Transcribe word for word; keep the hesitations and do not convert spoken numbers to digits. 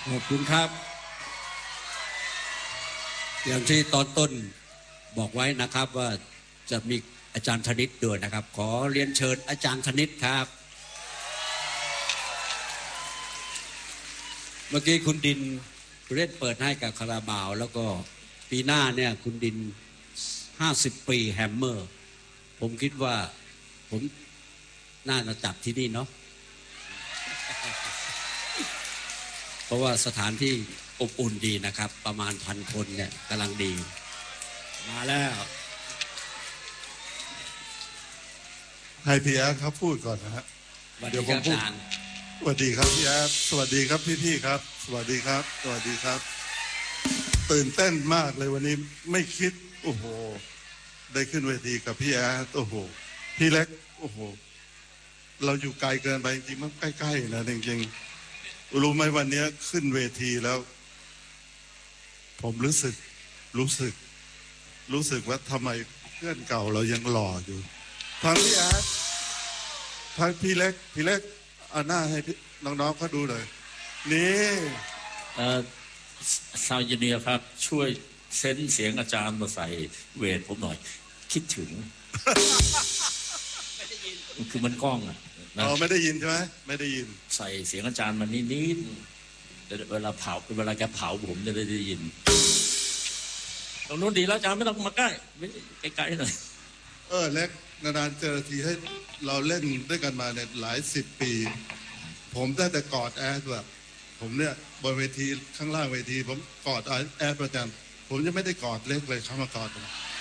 ขอบคุณครับอย่างที่ตอนต้นบอกไว้นะครับว่าจะมีอาจารย์ธนิตด้วยนะครับขอเรียนเชิญอาจารย์ธนิตครับเมื่อกี้คุณดินเล่นเปิดให้กับคาราบาวแล้วก็ปีหน้าเนี่ยคุณดินห้าสิบปีแฮมเมอร์ผมคิดว่าผมน่าจะจัดที่นี่เนาะเพราะว่าสถานที่อบอุ่นดีนะครับประมาณพันคนเนี่ยกำลังดีมาแล้วให้พี่แอดเขาพูดก่อนนะฮะเดี๋ยวผมพูดสวัสดีครับพี่แอดสวัสดีครับพี่ๆครับสวัสดีครับสวัสดีครับตื่นเต้นมากเลยวันนี้ไม่คิดโอ้โหได้ขึ้นเวทีกับพี่แอดโอ้โหพี่เล็กโอ้โหเราอยู่ไกลเกินไปจริงๆมันใกล้ๆนะจริงๆรู้ไหมวันนี้ขึ้นเวทีแล้วผมรู้สึกรู้สึกรู้สึกว่าทำไมเพื่อนเก่าเรายังหล่ออยู่ทั้งพี่แอดทั้งพี่เล็กพี่เล็กเอาหน้าให้น้องๆเขาดูเลยนี่เอ่อซาวเนียครับช่วยเซ็นเสียงอาจารย์มาใส่เวทผมหน่อยคิดถึงคือมันกล้องอ่ะอ๋อไม่ได้ยินใช่ไหมไม่ได้ยินใส่เสียงอาจารย์มันนิดๆแต่เวลาเผาเวลาแกเผาผมจะได้ยินตรงนู้นดีแล้วอาจารย์ไม่ต้องมาใกล้ใกล้ๆหน่อยเออเล็กนานๆเจอทีให้เราเล่นด้วยกันมาเนี่ยหลายสิบปีผมได้แต่กอดแอดแบบผมเนี่ยบนเวทีข้างล่างเวทีผมกอดแอดประจำผมจะไม่ได้กอดเล็กเลยเข้ามากอด